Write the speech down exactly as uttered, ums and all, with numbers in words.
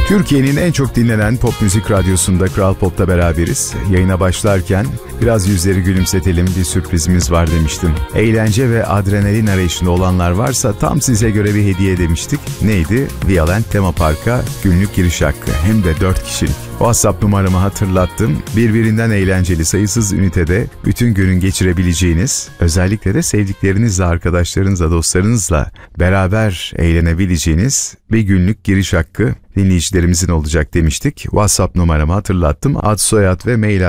Türkiye'nin en çok dinlenen pop müzik radyosunda Kral Pop'ta beraberiz. Yayına başlarken biraz yüzleri gülümsetelim, bir sürprizimiz var demiştim. Eğlence ve adrenalin arayışında olanlar varsa tam size göre bir hediye demiştik. Neydi? Violent Tema Park'a günlük giriş hakkı, hem de dört kişilik. WhatsApp numaramı hatırlattım. Birbirinden eğlenceli sayısız ünitede bütün günün geçirebileceğiniz, özellikle de sevdiklerinizle, arkadaşlarınızla, dostlarınızla beraber eğlenebileceğiniz bir günlük giriş hakkı dinleyicilerimizin olacak demiştik. WhatsApp numaramı hatırlattım. Ad, soyad ve mail